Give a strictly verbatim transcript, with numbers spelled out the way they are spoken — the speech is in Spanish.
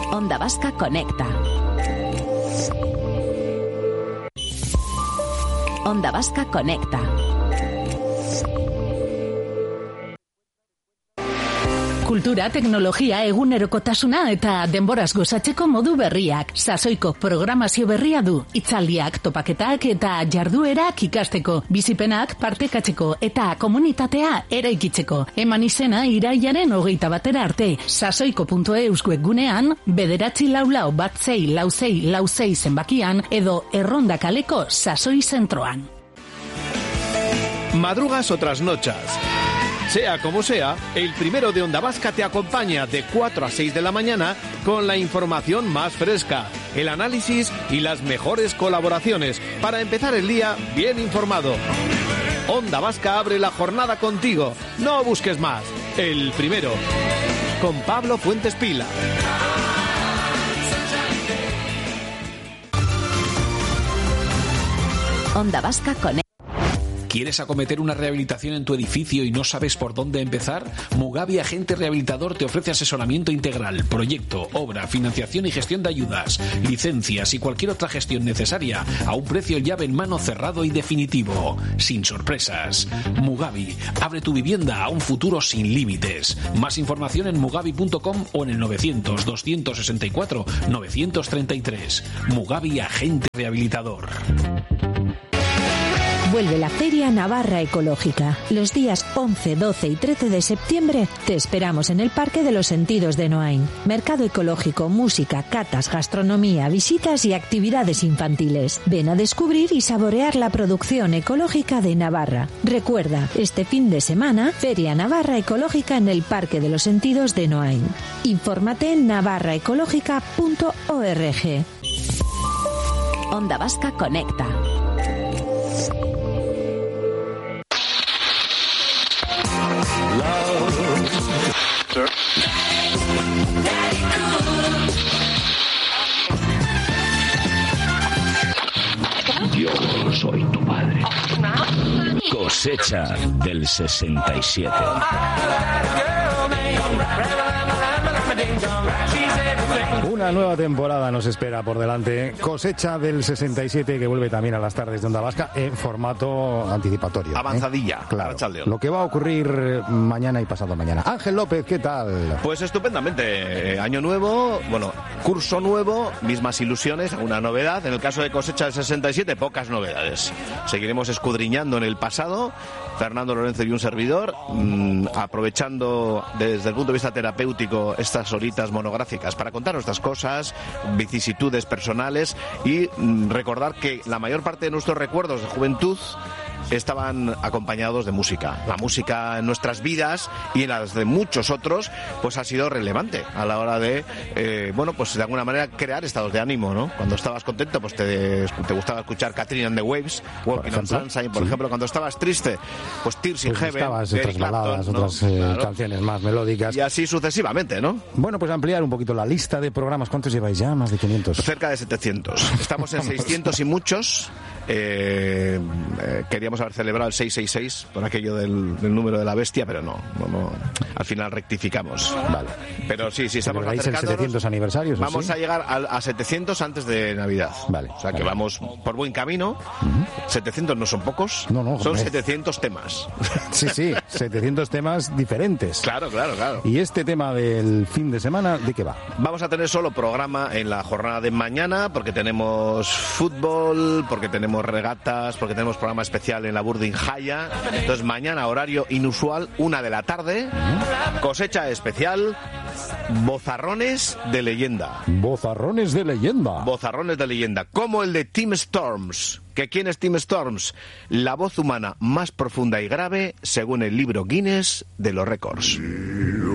Onda Vasca Conecta. Onda Vasca Conecta. Kultura, teknologia, egunerokotasuna eta denboraz gozatzeko modu berriak. Sasoiko programazio berria du. Hitzaldiak, topaketak eta jarduerak ikasteko. Bizipenak partekatzeko eta komunitatea eraikitzeko. Eman izena irailaren hogeita batera arte. Sasoiko puntu eus webgunean, bederatzi lau lau bat zei lau zei lau zei zenbakian edo Erronda kaleko Sasoi zentroan. Madrugas o trasnochas. Sea como sea, el primero de Onda Vasca te acompaña de cuatro a seis de la mañana con la información más fresca, el análisis y las mejores colaboraciones para empezar el día bien informado. Onda Vasca abre la jornada contigo. No busques más. El primero. Con Pablo Fuentes Pila. Onda Vasca Conecta. ¿Quieres acometer una rehabilitación en tu edificio y no sabes por dónde empezar? Mugavi Agente Rehabilitador te ofrece asesoramiento integral, proyecto, obra, financiación y gestión de ayudas, licencias y cualquier otra gestión necesaria a un precio llave en mano cerrado y definitivo, sin sorpresas. Mugavi, abre tu vivienda a un futuro sin límites. Más información en mugavi punto com o en el novecientos doscientos sesenta y cuatro novecientos treinta y tres. Mugavi Agente Rehabilitador. Vuelve la Feria Navarra Ecológica. Los días once, doce y trece de septiembre te esperamos en el Parque de los Sentidos de Noain. Mercado ecológico, música, catas, gastronomía, visitas y actividades infantiles. Ven a descubrir y saborear la producción ecológica de Navarra. Recuerda, este fin de semana, Feria Navarra Ecológica en el Parque de los Sentidos de Noain. Infórmate en navarra ecológica punto org. Onda Vasca Conecta. Yo soy tu padre. Cosecha del sesenta y siete. Una nueva temporada nos espera por delante. Cosecha del sesenta y siete que vuelve también a las tardes de Onda Vasca en formato anticipatorio. Avanzadilla. ¿eh? Claro. Lo que va a ocurrir mañana y pasado mañana. Ángel López, ¿qué tal? Pues estupendamente. Año nuevo, bueno, curso nuevo, mismas ilusiones, una novedad. En el caso de Cosecha del sesenta y siete, pocas novedades. Seguiremos escudriñando en el pasado. Fernando Lorenzo y un servidor, mmm, aprovechando desde el punto de vista terapéutico estas horitas monográficas para contar nuestras cosas, vicisitudes personales y mmm, recordar que la mayor parte de nuestros recuerdos de juventud estaban acompañados de música. La música en nuestras vidas y en las de muchos otros, pues ha sido relevante a la hora de, eh, bueno, pues de alguna manera crear estados de ánimo, ¿no? Cuando estabas contento, pues te, te gustaba escuchar Katrina and the Waves, Walking on Sunshine, por sí. ejemplo. Cuando estabas triste, pues Tears in pues Heaven, estabas otras baladas, ¿no? otras eh, claro. canciones más melódicas. Y así sucesivamente, ¿no? Bueno, pues ampliar un poquito la lista de programas. ¿Cuántos lleváis ya? Más de quinientos. Cerca de setecientos. Estamos en seiscientos y muchos. Eh, eh, queríamos haber celebrado el seiscientos sesenta y seis por aquello del, del número de la bestia, pero no, no, no al final rectificamos. Vale. Pero sí, sí, estamos acercándonos. ¿El setecientos aniversarios? Vamos ¿sí? a llegar a, a setecientos antes de Navidad. Vale. O sea que vale. vamos por buen camino. Uh-huh. setecientos no son pocos. No, no. Son hombre. setecientos temas. Sí, sí, setecientos temas diferentes. Claro, claro, claro. ¿Y este tema del fin de semana, de qué va? Vamos a tener solo programa en la jornada de mañana porque tenemos fútbol, porque tenemos regatas, porque tenemos programa especial en la Burdin Jaya. Entonces mañana horario inusual, una de la tarde, cosecha especial, bozarrones de leyenda. Bozarrones de leyenda. Bozarrones de leyenda, como el de Tim Storms. ¿Que quién es Tim Storms? La voz humana más profunda y grave según el libro Guinness de los récords.